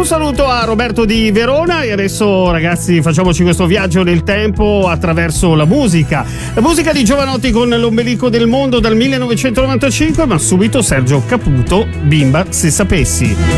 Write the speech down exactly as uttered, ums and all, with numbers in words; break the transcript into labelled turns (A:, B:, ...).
A: saluto a Roberto di Verona e adesso ragazzi facciamoci questo viaggio nel tempo attraverso la musica. La musica di Jovanotti con L'ombelico del mondo dal millenovecentonovantacinque, ma subito Sergio Caputo, Bimba se sapessi.